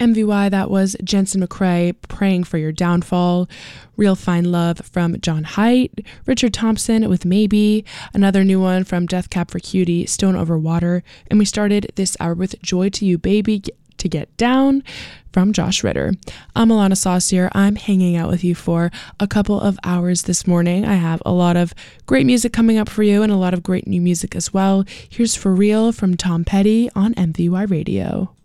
MVY, that was Jensen McCrae, Praying for Your Downfall. Real Fine Love from John Haidt. Richard Thompson with Maybe. Another new one from Death Cab for Cutie, Stone Over Water. And we started this hour with Joy to You Baby, To Get Down from Josh Ritter. I'm Alana Saucier. I'm hanging out with you for a couple of hours this morning. I have a lot of great music coming up for you and a lot of great new music as well. Here's For Real from Tom Petty on MVY Radio.